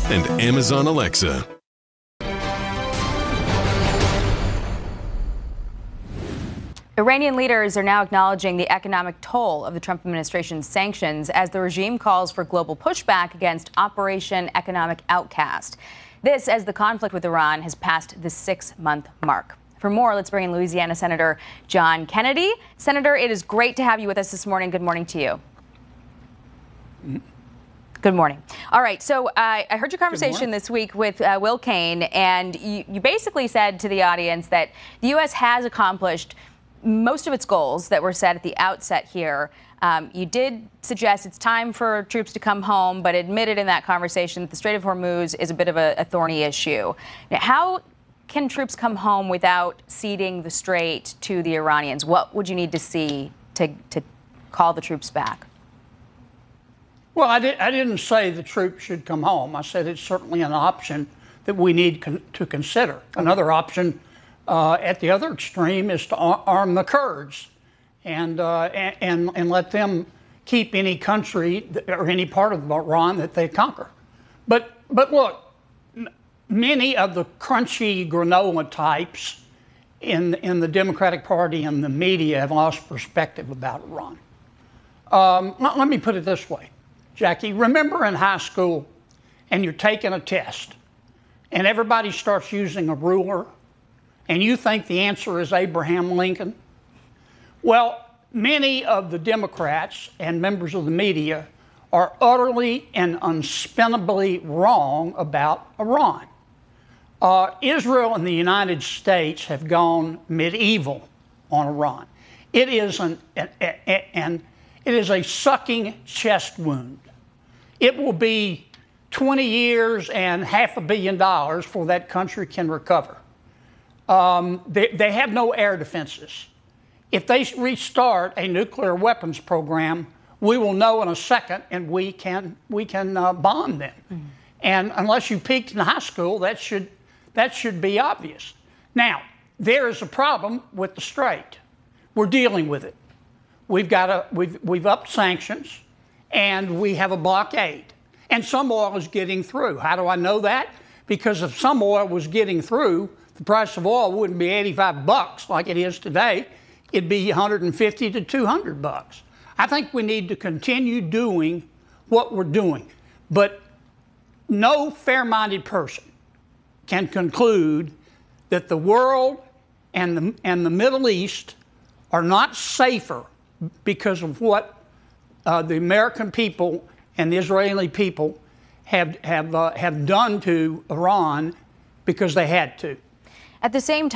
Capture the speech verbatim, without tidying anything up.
and Amazon Alexa. Iranian leaders are now acknowledging the economic toll of the Trump administration's sanctions as the regime calls for global pushback against Operation Economic Outcast. This as the conflict with Iran has passed the six-month mark. For more, let's bring in Louisiana Senator John Kennedy. Senator, it is great to have you with us this morning. Good morning to you. Mm-hmm. Good morning. All right, so uh, I heard your conversation this week with uh, Will Cain, and you, you basically said to the audience that the U S has accomplished most of its goals that were set at the outset here. Um, you did suggest it's time for troops to come home, but admitted in that conversation that the Strait of Hormuz is a bit of a, a thorny issue. Now, how can troops come home without ceding the strait to the Iranians? What would you need to see to, to call the troops back? Well, I, did, I didn't say the troops should come home. I said it's certainly an option that we need con- to consider. Another option uh, at the other extreme is to ar- arm the Kurds and, uh, and, and let them keep any country or any part of Iran that they conquer. But, but look, many of the crunchy granola types in, in the Democratic Party and the media have lost perspective about Iran. Um, let, let me put it this way, Jackie. Remember in high school and you're taking a test and everybody starts using a ruler and you think the answer is Abraham Lincoln? Well, many of the Democrats and members of the media are utterly and unspinnably wrong about Iran. Uh, Israel and the United States have gone medieval on Iran. It is an, an, an it is a sucking chest wound. It will be twenty years and half a billion dollars before that country can recover. Um, they, they have no air defenses. If they restart a nuclear weapons program, we will know in a second, and we can we can uh, bomb them. Mm-hmm. And unless you peaked in high school, that should that should be obvious. Now, there is a problem with the Strait. We're dealing with it. We've got a we've we've upped sanctions, and we have a blockade. And some oil is getting through. How do I know that? Because if some oil was getting through, the price of oil wouldn't be eighty-five bucks like it is today. It'd be one hundred fifty to two hundred bucks. I think we need to continue doing what we're doing. But no fair-minded person can conclude that the world and the, and the Middle East are not safer because of what uh, the American people and the Israeli people have, have, uh, have done to Iran because they had to. At the same time,